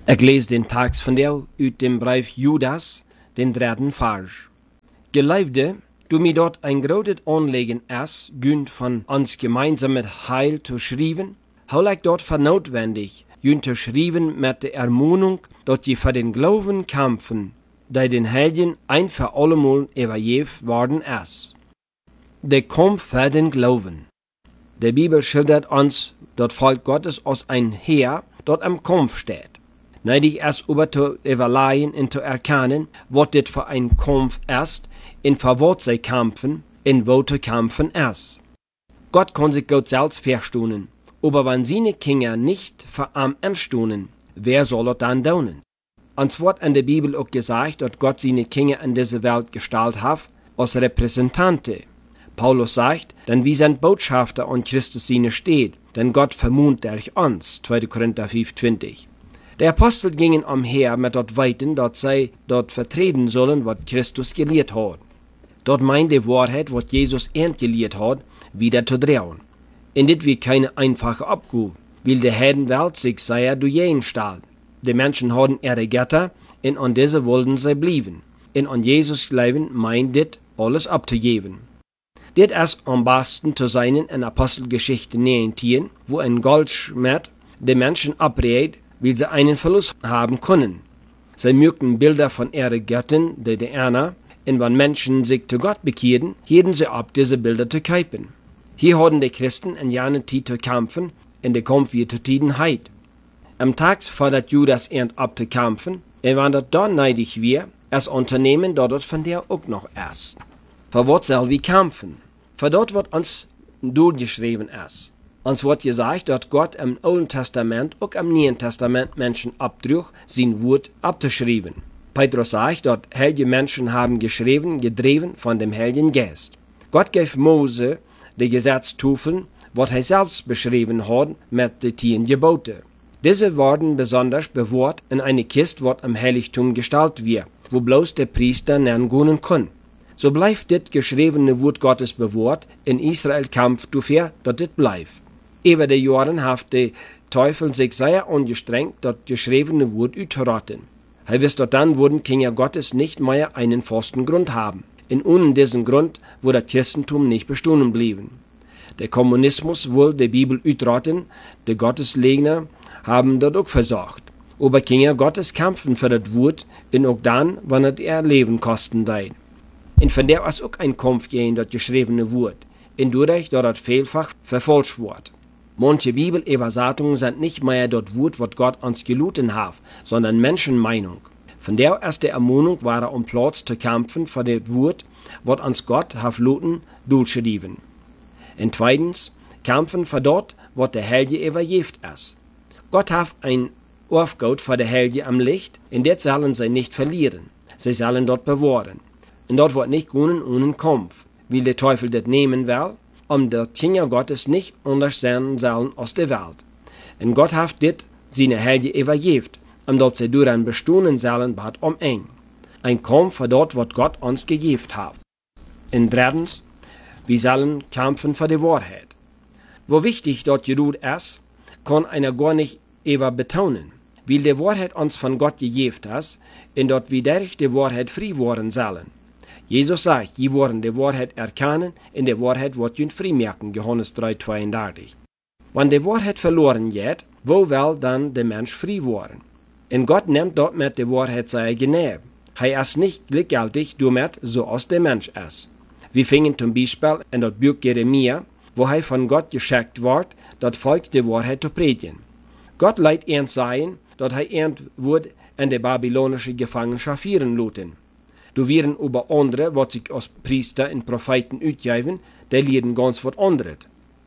Ik lees den tekst van jou uit dem brief Judas, den 3. vers. Geliefde, du mir dort ein großes Anliegen ist, günd von uns gemeinsames Heil zu schreiben, hol ich dort für notwendig, günd zu schreiben mit der Ermahnung, dass je für den Glauben kämpfen, der den Heiligen ein für allemal übergeben worden ist. Der Kampf für den Glauben. Die Bibel schildert uns, das Volk Gottes als ein Heer, das am Kampf steht. Neidig ist über zu überlegen und zu erkennen, was das für ein Kampf ist, in für was sie kämpfen, in wo zu kämpfen ist. Gott kann sich Gott selbst verstehen, aber wenn seine Kinder nicht für ihn anstehen, wer soll es dann tun? Uns wird in der Bibel auch gesagt, dass Gott seine Kinder in diese Welt gestellt hat, als Repräsentante. Paulus sagt, denn wir sind Botschafter an Christus seine steht, denn Gott vermont durch uns, 2. Korinther 5,20. Die Apostel gingen umher mit dort Weiten, dass sie dort vertreten sollen, was Christus gelehrt hat. Dort meint die Wahrheit, was Jesus gelehrt hat, wieder zu drehen. In dit wie keine einfache Abgabe, weil die Heidenwelt sich sehr durch jeden stahl. Die Menschen haben ihre Götter, und an diese wollten sie bleiben. Und an Jesus glauben meint dit alles abzugeben. Dit ist am besten zu sein in Apostelgeschichte 19, wo ein Goldschmied die Menschen abrät, weil sie einen Verlust haben können. Sie mögten Bilder von ihren Göttern, die Diana, und wenn Menschen sich zu Gott bekehrten, hielten sie ab, diese Bilder zu kaufen. Hier hatten die Christen in jener Zeit zu kämpfen, in der Kampf wie zu Tiedenheit. Am Tag fordert Judas abzukämpfen, und wenn das dann neidig wir, als Unternehmen dort von der auch noch erst. Für was soll wir kämpfen? Für dort wird uns durchgeschrieben ist. Uns wird gesagt, dass Gott im Alten Testament und im Neuen Testament Menschen abdrückt, sein Wort abzuschreiben. Petrus sagt, dass heilige Menschen haben geschrieben, gedreven von dem Heiligen Geist. Gott gab Mose die Gesetztafeln, was er selbst beschrieben hat, mit den 10 Geboten. Diese wurden besonders bewahrt in eine Kiste, was im Heiligtum gestaltet wird, wo bloß der Priester nennen kann. So bleibt das geschriebene Wort Gottes bewahrt, in Israel kämpft dafür, dass das bleibt. Über die Jahre hat der Teufel sich sehr angestrengt, das geschriebene Wort auszurotten. Er wisst, dass dann würden Kinder Gottes nicht mehr einen festen Grund haben. Und ohne diesen Grund würde das Christentum nicht bestehen bleiben. Der Kommunismus will die Bibel ausrotten, die Gotteslegner haben das auch versucht. Aber Kinder Gottes kämpfen für das Wort, und auch dann, wenn es ihr Leben kosten wird. Und von der ist auch ein Kampf gegen das geschriebene Wort, und dadurch, dass das vielfach verfälscht wird. Manche Bibelübersetzungen sind nicht mehr das Wort, was Gott uns geluten hat, sondern Menschenmeinung. Von der ist die Ermahnung, war um Platz zu kämpfen für das Wort, was uns Gott hat luten, durchschreiben. Und zweitens, kämpfen für dort, was der Heilige übergeben ist. Gott hat ein Aufgabe für die Heilige am Licht, und das sollen sie nicht verlieren. Sie sollen dort bewahren. Und dort wird nicht gehen ohne Kampf, weil der Teufel das nehmen will, die Kinder Gottes nicht anders sein sollen als die Welt. Und Gott hat dit seine Heilige übergeben, dass sie daran bestehen sollen, bat eng. Ein Kampf für dort, was Gott uns gegeben hat. Und drittens, wir sollen kämpfen für die Wahrheit. Wo wichtig dort Geduld ist, kann einer gar nicht betonen, weil die Wahrheit uns von Gott gegeben ist, und dort wir durch die Wahrheit frei werden sollen. Jesus sagt, je wollen die Wahrheit erkennen, in der Wahrheit wird jün frei merken, Johannes 3,32. Wenn die Wahrheit verloren geht, wo will dann der Mensch frei werden? Und Gott nimmt dort mit der Wahrheit seine Gnade. Er ist nicht gleichgültig damit, so als der Mensch ist. Wir fingen zum Beispiel in das Buch Jeremia, wo er von Gott geschickt wird, das Volk die Wahrheit zu predigen. Gott leiht ihn sein, dass er wird in die babylonische Gefangenschaft führen lassen. Du wären über andere, was sich als Priester und Propheten utgeben, die lehren ganz was anderes.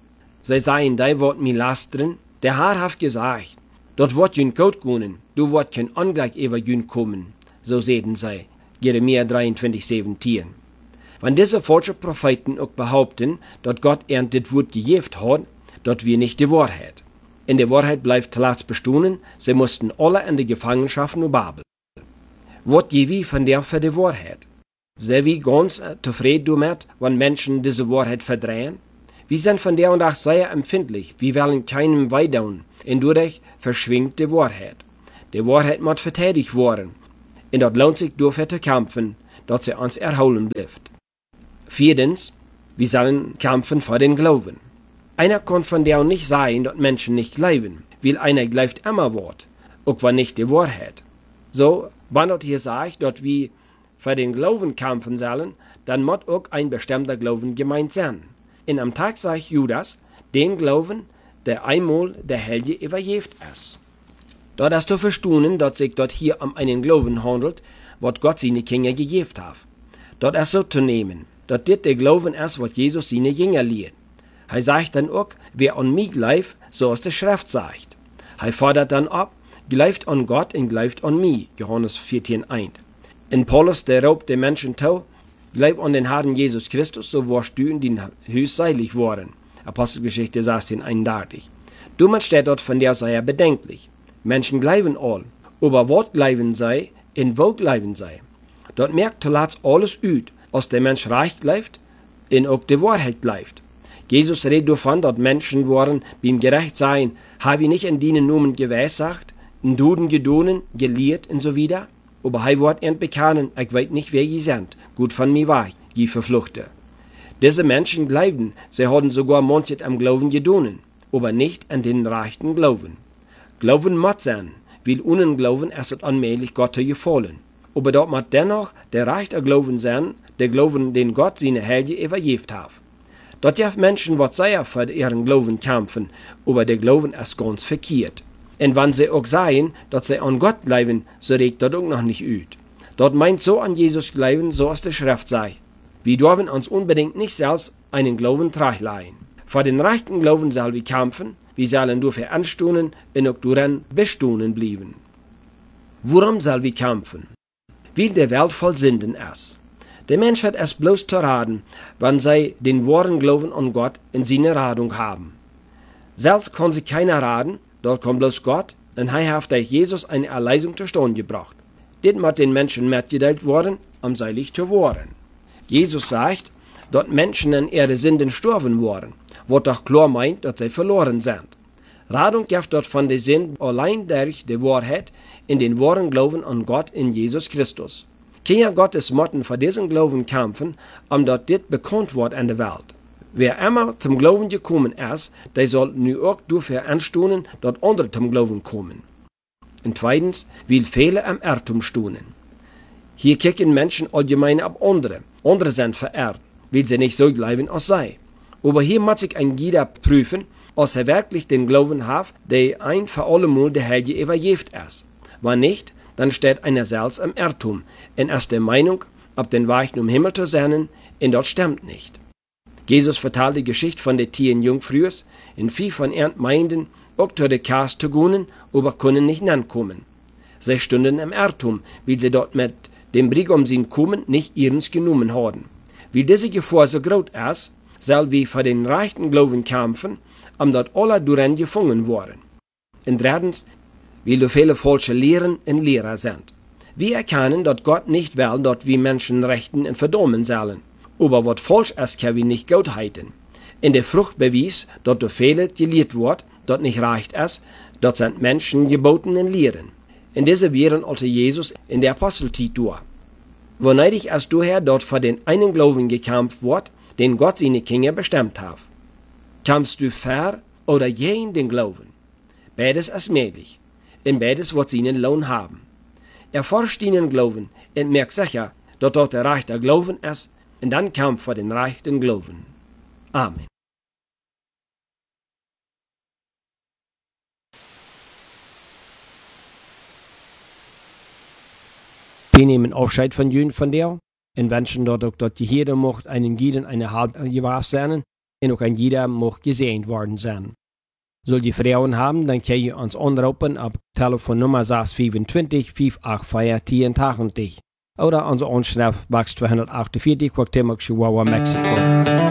Sie sagen, die wird mir lastern, der Herr hat gesagt, dort wird jün gut gehen, du wird kein Angleich über jün kommen, so sehen sie, Jeremia 23,17. Wenn diese falschen Propheten auch behaupten, dass Gott ihnen das Wort gegeben hat, dort wir nicht die Wahrheit. In der Wahrheit bleibt Platz bestehen, sie mussten alle in die Gefangenschaft nur Babel. Was je wie von der für die Wahrheit? Sind wir ganz zufrieden damit, wenn Menschen diese Wahrheit verdrehen? Wir sind von der und auch sehr empfindlich. Wir wollen keinem wehtun, und dadurch verschwindet die Wahrheit. die Wahrheit muss verteidigt worden. Und das lohnt sich dafür zu kämpfen, dass sie uns erholen bleibt. Viertens, wir sollen kämpfen für den Glauben. Einer kann von der nicht sagen, dass Menschen nicht glauben, weil einer glaubt immer Wort, auch wenn nicht die Wahrheit. So, wenn dort hier sagt, dass wir für den Glauben kämpfen sollen, dann muss auch ein bestimmter Glauben gemeint sein. Und am Tag sagt Judas, den Glauben, der einmal der Helge überlebt ist. Dort ist zu verstehen, dass sich dort hier um einen Glauben handelt, was Gott seine Kinder gegeben hat. Dort ist so zu nehmen, dass dit der Glauben ist, was Jesus seine Jünger lehrt. Er sagt dann auch, wer an mich glaubt, so als die Schrift sagt. Er fordert dann ab, glaubt an Gott und glaubt an mich, Johannes 14,1. In Paulus, der raubt den Menschen zu, glaub an den Herrn Jesus Christus, so warst du in den Hüs seilig worden. Apostelgeschichte 16,31. Dummer steht dort von der sei bedenklich. Menschen glauben all, aber was glauben sei, in wo glauben sei. Dort merkt zuletzt alles ut, als der Mensch reich glaubt, in auch die Wahrheit glaubt. Jesus redet davon, dass Menschen waren beim Gerechtsein, habe ich nicht in dienen Namen geweissagt, in Duden gedonen, gelehrt und so wieder. Aber er wird entbekennen, ich weiß nicht, wer je sind, gut von mir war, je verfluchte. Diese Menschen glauben, sie haben sogar manches am Glauben gedonen, aber nicht an den rechten Glauben. Glauben muss sein, weil ohne Glauben ist es unmöglich, Gott zu gefallen. Aber dort muss dennoch der rechte Glauben sein, der Glauben, den Gott seine Helge übergeben hat. Dort darf Menschen, was sehr für ihren Glauben kämpfen, aber der Glauben ist ganz verkehrt. Und wenn sie auch sagen, dass sie an Gott glauben, so regt das auch noch nicht ut. Dort meint so an Jesus glauben, so als die Schrift sagt. Wir dürfen uns unbedingt nicht selbst einen Glauben trachleihen. Für den rechten Glauben sollen wir kämpfen, wir sollen dafür anstunden und auch daran bestunden bleiben. Worum sollen wir kämpfen? Weil die Welt voll Sünden ist. Der Mensch hat es bloß zu raten, wenn sie den wahren Glauben an Gott in seiner Radung haben. Selbst kann sich keiner raten, dort kommt bloß Gott, und er hat durch Jesus eine Erlösung zustande gebracht. Dit muss den Menschen mitgeteilt worden, um seilig zu werden. Jesus sagt, dass Menschen an ihre Sünden sterben worden, was doch klar meint, dass sie verloren sind. Radung gibt dort von der Sünden allein durch die Wahrheit in den wahren Glauben an Gott in Jesus Christus. Kinder Gottes motten für diesen Glauben kämpfen, dort dit bekannt wird in der Welt. Wer immer zum Glauben gekommen ist, der soll nu auch dafür anstunden, dass andere zum Glauben kommen. Und zweitens, will viele am Irrtum stunden. Hier kicken Menschen allgemein ab andere. Andere sind verehrt, weil sie nicht so glauben als sei. Aber hier muss sich ein jeder prüfen, als er wirklich den Glauben hat, der ein für allemal der Helge übergeben ist. Wenn nicht, dann steht einer selbst am Irrtum und ist der Meinung, ab den Weg zum Himmel zu sein, und das stimmt nicht. Jesus vertelt die Geschichte von den 10 Jungfrüs, in viel von ihren meinten, auch zu der Kast zu gehen, aber können nicht nankommen. Sie stunden im Irrtum, weil sie dort mit dem Brigum sin kommen nicht ihrens genommen haben. Weil diese Gefahr so groß ist, soll wir für den rechten Glauben kämpfen, dort alle darin gefangen worden. Und drittens, weil so viele falsche Lehren und Lehrer sind. Wir erkennen, dass Gott nicht will, dass wir Menschen rechten und verdammen sollen. Aber was falsch ist, kann wir nicht gut halten. In der Frucht bewies, dass so viele gelehrt wird, dass nicht recht ist, das sind Menschen geboten und Lehren. Und diese wären also Jesus in der Aposteltitur. Wo neidig ist daher, dort für den einen Glauben gekämpft wird, den Gott seine Kinder bestimmt hat. Kämpfst du für oder gegen den Glauben? Beides ist möglich. Und beides wird seinen Lohn haben. Erforscht ihnen Glauben und merkt sicher, dass dort der rechte Glauben ist, und dann kämpft für den rechten Glauben. Amen. Wir nehmen Abschied von Jün von dir und wünschen dort auch, dass jeder mocht einen jeden eine halbe Jahr sein und auch ein jeder mocht gesehen worden sein. Soll die Frauen haben, dann könnt ihr uns anrufen auf Telefonnummer 625 584 1080 oder unsere Anschrift Box 248, Cuauhtémoc, Chihuahua, Mexiko.